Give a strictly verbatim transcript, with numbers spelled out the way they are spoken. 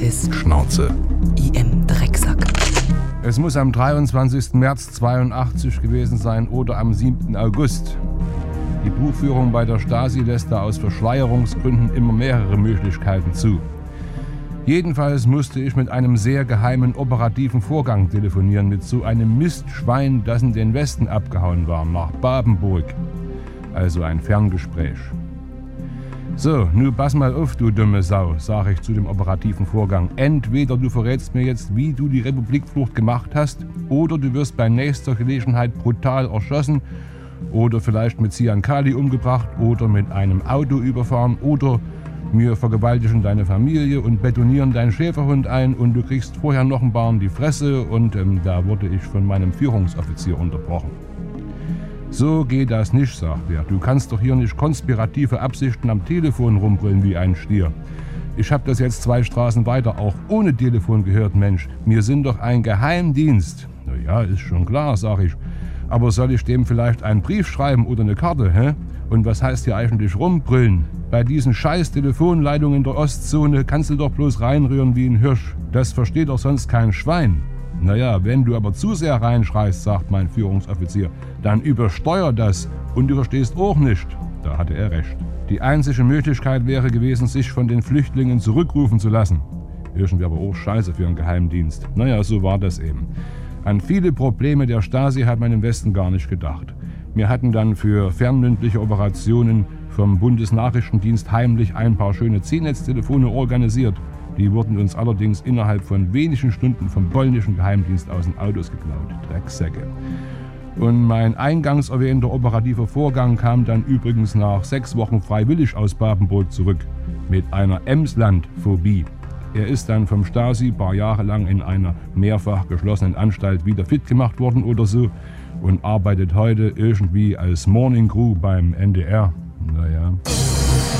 ist Schnauze. I M Drecksack. Es muss am dreiundzwanzigsten März zweiundachtzig gewesen sein oder am siebten August. Die Buchführung bei der Stasi lässt da aus Verschleierungsgründen immer mehrere Möglichkeiten zu. Jedenfalls musste ich mit einem sehr geheimen operativen Vorgang telefonieren, mit so einem Mistschwein, das in den Westen abgehauen war, nach Babenburg. Also ein Ferngespräch. So, nun pass mal auf, du dumme Sau, sage ich zu dem operativen Vorgang. Entweder du verrätst mir jetzt, wie du die Republikflucht gemacht hast, oder du wirst bei nächster Gelegenheit brutal erschossen, oder vielleicht mit Cyan Kali umgebracht, oder mit einem Auto überfahren, oder wir vergewaltigen deine Familie und betonieren deinen Schäferhund ein und du kriegst vorher noch ein Bar in die Fresse. Und ähm, da wurde ich von meinem Führungsoffizier unterbrochen. So geht das nicht, sagt er. Du kannst doch hier nicht konspirative Absichten am Telefon rumbrüllen wie ein Stier. Ich habe das jetzt zwei Straßen weiter auch ohne Telefon gehört, Mensch. Wir sind doch ein Geheimdienst. Na ja, ist schon klar, sag ich. Aber soll ich dem vielleicht einen Brief schreiben oder eine Karte, hä? Und was heißt hier eigentlich rumbrüllen? Bei diesen scheiß Telefonleitungen in der Ostzone kannst du doch bloß reinrühren wie ein Hirsch. Das versteht doch sonst kein Schwein. Naja, wenn du aber zu sehr reinschreist, sagt mein Führungsoffizier, dann übersteuer das und du verstehst auch nicht. Da hatte er recht. Die einzige Möglichkeit wäre gewesen, sich von den Flüchtlingen zurückrufen zu lassen. Irgendwie aber auch scheiße für einen Geheimdienst. Naja, so war das eben. An viele Probleme der Stasi hat man im Westen gar nicht gedacht. Wir hatten dann für fernmündliche Operationen vom Bundesnachrichtendienst heimlich ein paar schöne C-Netz-Telefone organisiert. Die wurden uns allerdings innerhalb von wenigen Stunden vom polnischen Geheimdienst aus den Autos geklaut. Drecksäcke. Und mein eingangs erwähnter operativer Vorgang kam dann übrigens nach sechs Wochen freiwillig aus Babenburg zurück. Mit einer Emsland-Phobie. Er ist dann vom Stasi ein paar Jahre lang in einer mehrfach geschlossenen Anstalt wieder fit gemacht worden oder so und arbeitet heute irgendwie als Morning Crew beim N D R. Naja.